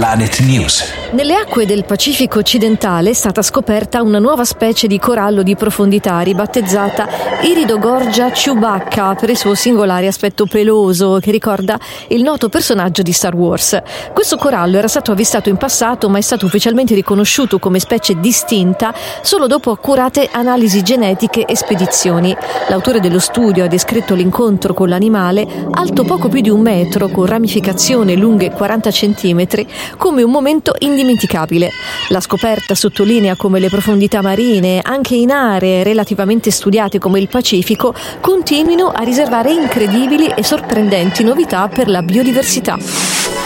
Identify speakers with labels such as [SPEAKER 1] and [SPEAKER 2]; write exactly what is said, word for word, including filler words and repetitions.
[SPEAKER 1] Planet News.
[SPEAKER 2] Nelle acque del Pacifico occidentale è stata scoperta una nuova specie di corallo di profondità ribattezzata Iridogorgia chewbacca per il suo singolare aspetto peloso che ricorda il noto personaggio di Star Wars. Questo corallo era stato avvistato in passato, ma è stato ufficialmente riconosciuto come specie distinta solo dopo accurate analisi genetiche e spedizioni. L'autore dello studio ha descritto l'incontro con l'animale, alto poco più di un metro, con ramificazioni lunghe quaranta centimetri, come un momento indimenticabile. La scoperta sottolinea come le profondità marine, anche in aree relativamente studiate come il Pacifico, continuino a riservare incredibili e sorprendenti novità per la biodiversità.